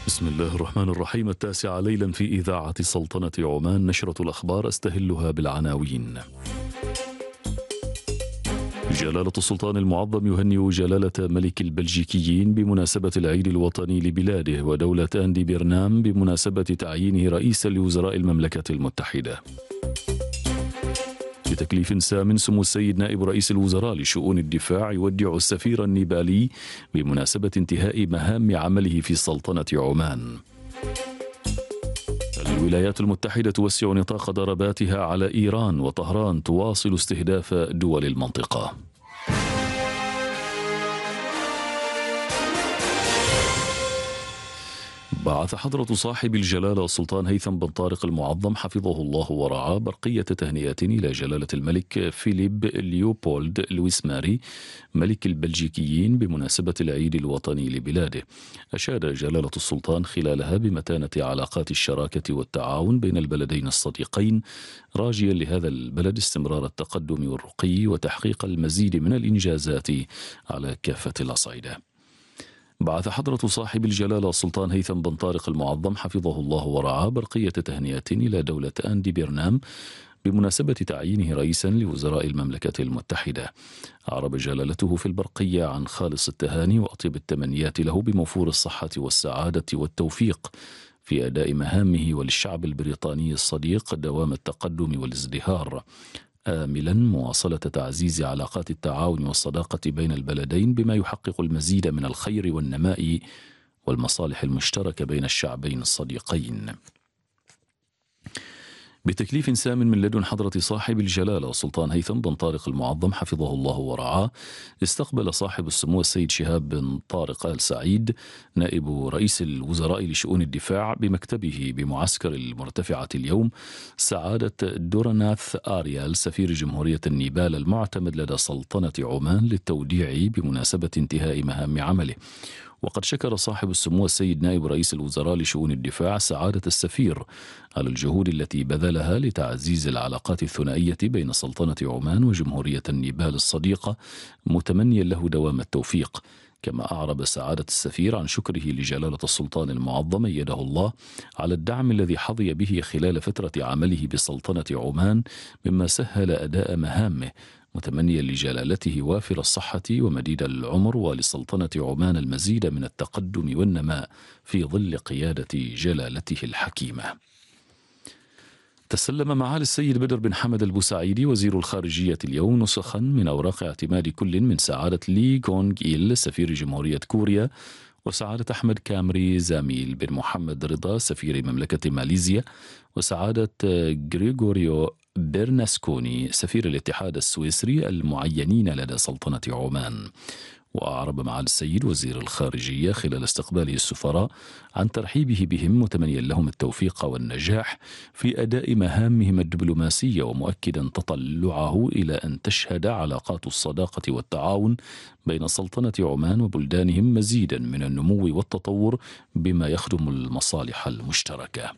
بسم الله الرحمن الرحيم. 9 ليلا في إذاعة سلطنة عمان، نشرة الأخبار أستهلها بالعناوين. جلالة السلطان المعظم يهنئ جلالة ملك البلجيكيين بمناسبة العيد الوطني لبلاده، ودولة أندي بيرنام بمناسبة تعيينه رئيسا لوزراء المملكة المتحدة. بتكليف سام، سمو السيد نائب رئيس الوزراء لشؤون الدفاع يودع السفير النيبالي بمناسبة انتهاء مهام عمله في سلطنة عمان. الولايات المتحدة توسع نطاق ضرباتها على إيران، وطهران تواصل استهداف دول المنطقة. بعث حضرة صاحب الجلالة السلطان هيثم بن طارق المعظم حفظه الله ورعاه برقية تهنئة إلى جلالة الملك فيليب ليوبولد لويس ماري ملك البلجيكيين بمناسبة العيد الوطني لبلاده. أشاد جلالة السلطان خلالها بمتانة علاقات الشراكة والتعاون بين البلدين الصديقين، راجيا لهذا البلد استمرار التقدم والرقي وتحقيق المزيد من الإنجازات على كافة الأصعدة. بعث حضرة صاحب الجلالة السلطان هيثم بن طارق المعظم حفظه الله ورعاه برقية تهنئة إلى دولة أندي بيرنام بمناسبة تعيينه رئيسا لوزراء المملكة المتحدة. أعرب جلالته في البرقية عن خالص التهاني وأطيب التمنيات له بموفور الصحة والسعادة والتوفيق في أداء مهامه، وللشعب البريطاني الصديق دوام التقدم والازدهار، آملا مواصلة تعزيز علاقات التعاون والصداقة بين البلدين بما يحقق المزيد من الخير والنماء والمصالح المشتركة بين الشعبين الصديقين. بتكليف سام من لدن حضرة صاحب الجلالة السلطان هيثم بن طارق المعظم حفظه الله ورعاه، استقبل صاحب السمو السيد شهاب بن طارق آل سعيد نائب رئيس الوزراء لشؤون الدفاع بمكتبه بمعسكر المرتفعة اليوم سعادة دورناث آريال سفير جمهورية النيبال المعتمد لدى سلطنة عمان للتوديع بمناسبة انتهاء مهام عمله. وقد شكر صاحب السمو السيد نائب رئيس الوزراء لشؤون الدفاع سعادة السفير على الجهود التي بذلها لتعزيز العلاقات الثنائية بين سلطنة عمان وجمهورية النيبال الصديقة، متمنيا له دوام التوفيق. كما أعرب سعادة السفير عن شكره لجلالة السلطان المعظم أيده الله على الدعم الذي حظي به خلال فترة عمله بسلطنة عمان، مما سهل أداء مهامه، متمنيا لجلالته وافر الصحة ومديد العمر ولسلطنة عمان المزيد من التقدم والنماء في ظل قيادة جلالته الحكيمة. تسلم معالي السيد بدر بن حمد البوسعيدي وزير الخارجية اليوم نسخا من أوراق اعتماد كل من سعادة لي كونغ إيل سفير جمهورية كوريا، وسعادة أحمد كامري زاميل بن محمد رضا سفير مملكة ماليزيا، وسعادة غريغوريو بيرناسكوني سفير الاتحاد السويسري المعينين لدى سلطنة عمان. وأعرب معالي السيد وزير الخارجية خلال استقباله السفراء عن ترحيبه بهم، متمنيا لهم التوفيق والنجاح في أداء مهامهم الدبلوماسية، ومؤكدا تطلعه إلى أن تشهد علاقات الصداقة والتعاون بين سلطنة عمان وبلدانهم مزيدا من النمو والتطور بما يخدم المصالح المشتركة.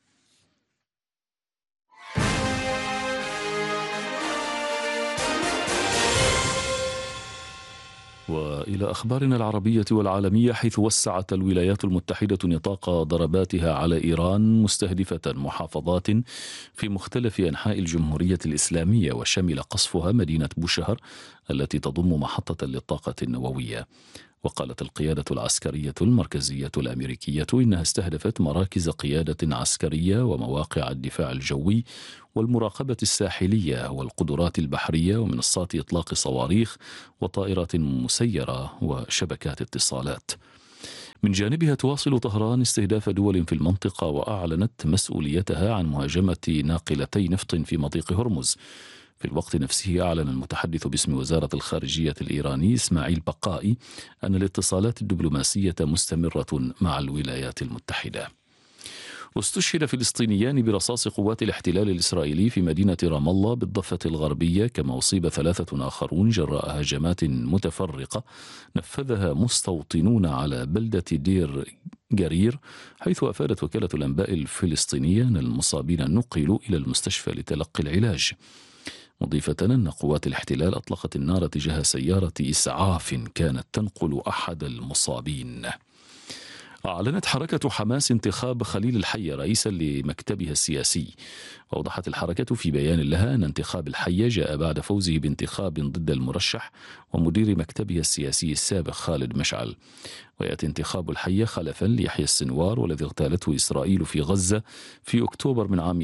وإلى أخبارنا العربية والعالمية، حيث وسعت الولايات المتحدة نطاق ضرباتها على إيران مستهدفة محافظات في مختلف أنحاء الجمهورية الإسلامية، وشمل قصفها مدينة بوشهر التي تضم محطة للطاقة النووية. وقالت القيادة العسكرية المركزية الأمريكية إنها استهدفت مراكز قيادة عسكرية ومواقع الدفاع الجوي والمراقبة الساحلية والقدرات البحرية ومنصات إطلاق صواريخ وطائرات مسيرة وشبكات اتصالات. من جانبها تواصل طهران استهداف دول في المنطقة، وأعلنت مسؤوليتها عن مهاجمة ناقلتي نفط في مضيق هرمز. في الوقت نفسه أعلن المتحدث باسم وزارة الخارجية الإيراني إسماعيل بقائي أن الاتصالات الدبلوماسية مستمرة مع الولايات المتحدة. واستشهد فلسطينيان برصاص قوات الاحتلال الإسرائيلي في مدينة رام الله بالضفة الغربية، كما أصيب 3 آخرون جراء هجمات متفرقة نفذها مستوطنون على بلدة دير جرير، حيث أفادت وكالة الأنباء الفلسطينية أن المصابين نقلوا إلى المستشفى لتلقي العلاج، مضيفة أن قوات الاحتلال أطلقت النار تجاه سيارة إسعاف كانت تنقل أحد المصابين. أعلنت حركة حماس انتخاب خليل الحية رئيسا لمكتبها السياسي. وأوضحت الحركة في بيان لها أن انتخاب الحية جاء بعد فوزه بانتخاب ضد المرشح ومدير مكتبها السياسي السابق خالد مشعل. ويأتي انتخاب الحية خلفا ليحيى السنوار والذي اغتالته إسرائيل في غزة في أكتوبر من عام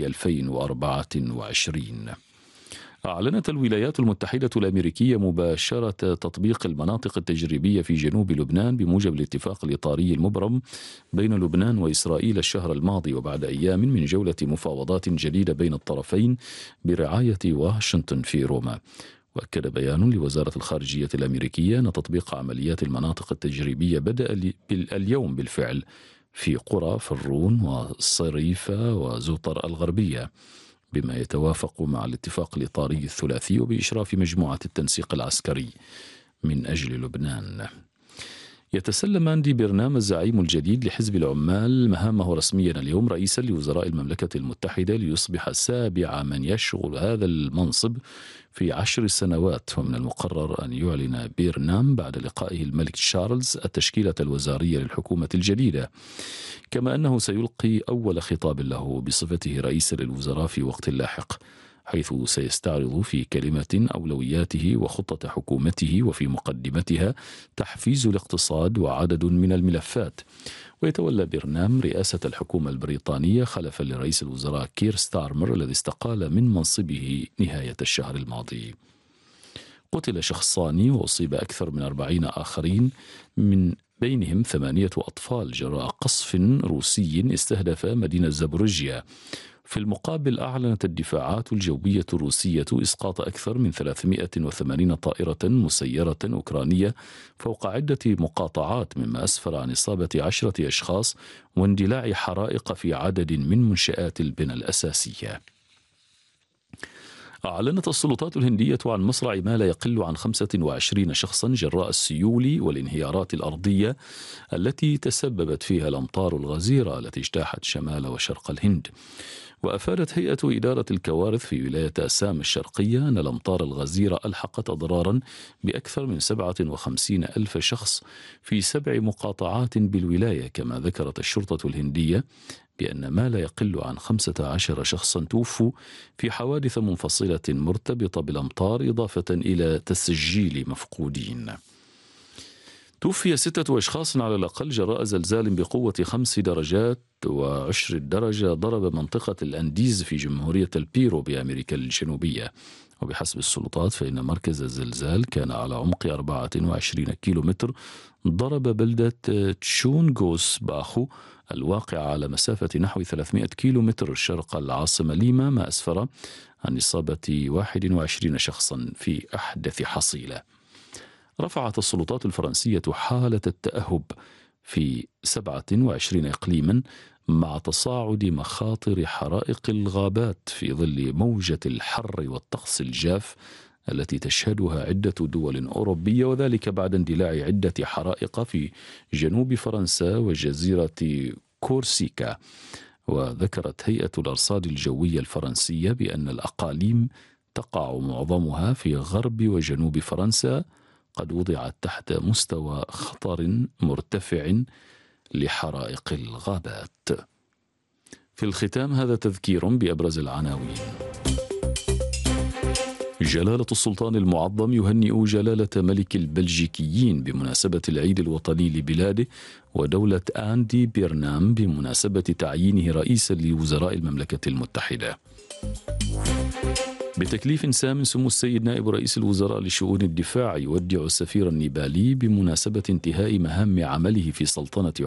2024. أعلنت الولايات المتحدة الأمريكية مباشرة تطبيق المناطق التجريبية في جنوب لبنان بموجب الاتفاق الإطاري المبرم بين لبنان وإسرائيل الشهر الماضي، وبعد أيام من جولة مفاوضات جديدة بين الطرفين برعاية واشنطن في روما. وأكد بيان لوزارة الخارجية الأمريكية أن تطبيق عمليات المناطق التجريبية بدأ اليوم بالفعل في قرى فرون والصريفة وزوطر الغربية، بما يتوافق مع الاتفاق الإطاري الثلاثي وبإشراف مجموعة التنسيق العسكري من أجل لبنان. يتسلم أندي بيرنام الزعيم الجديد لحزب العمال مهامه رسميا اليوم رئيسا لوزراء المملكة المتحدة، ليصبح سابع من يشغل هذا المنصب في 10 سنوات. ومن المقرر أن يعلن بيرنام بعد لقائه الملك تشارلز التشكيلة الوزارية للحكومة الجديدة، كما أنه سيلقي أول خطاب له بصفته رئيسا للوزراء في وقت لاحق، حيث سيستعرض في كلمة أولوياته وخطة حكومته، وفي مقدمتها تحفيز الاقتصاد وعدد من الملفات. ويتولى بيرنام رئاسة الحكومة البريطانية خلفا لرئيس الوزراء كير ستارمر الذي استقال من منصبه نهاية الشهر الماضي. قتل شخصان وأصيب أكثر من 40 آخرين، من بينهم 8 أطفال، جراء قصف روسي استهدف مدينة زابوريجيا. في المقابل أعلنت الدفاعات الجوية الروسية إسقاط أكثر من 380 طائرة مسيرة أوكرانية فوق عدة مقاطعات، مما أسفر عن إصابة 10 أشخاص واندلاع حرائق في عدد من منشآت البنى الأساسية. أعلنت السلطات الهندية عن مصرع ما لا يقل عن 25 شخصا جراء السيول والانهيارات الأرضية التي تسببت فيها الأمطار الغزيرة التي اجتاحت شمال وشرق الهند. وأفادت هيئة إدارة الكوارث في ولاية أسام الشرقية أن الأمطار الغزيرة ألحقت أضرارا بأكثر من 57 ألف شخص في 7 مقاطعات بالولاية. كما ذكرت الشرطة الهندية بأن ما لا يقل عن 15 شخصا توفوا في حوادث منفصلة مرتبطة بالأمطار، إضافة إلى تسجيل مفقودين. توفي 6 أشخاص على الأقل جراء زلزال بقوة 5 درجات و10 درجة ضرب منطقة الأنديز في جمهورية البيرو بأمريكا الجنوبية. وبحسب السلطات فإن مركز الزلزال كان على عمق 24 كيلومتر، ضرب بلدة تشونغوس باخو الواقعة على مسافة نحو 300 كيلومتر شرق العاصمة ليما، ما أسفر عن إصابة 21 شخصا في أحدث حصيلة. رفعت السلطات الفرنسية حالة التأهب في 27 إقليما مع تصاعد مخاطر حرائق الغابات في ظل موجة الحر والطقس الجاف التي تشهدها عدة دول أوروبية، وذلك بعد اندلاع عدة حرائق في جنوب فرنسا وجزيرة كورسيكا. وذكرت هيئة الأرصاد الجوية الفرنسية بأن الأقاليم تقع معظمها في غرب وجنوب فرنسا قد وضعت تحت مستوى خطر مرتفع لحرائق الغابات. في الختام هذا تذكير بأبرز العناوين. جلالة السلطان المعظم يهنئ جلالة ملك البلجيكيين بمناسبة العيد الوطني لبلاده ودولة أندي بيرنام بمناسبة تعيينه رئيسا لوزراء المملكة المتحدة. بتكليف سام سمو السيد نائب رئيس الوزراء لشؤون الدفاع يودع السفير النيبالي بمناسبة انتهاء مهام عمله في سلطنة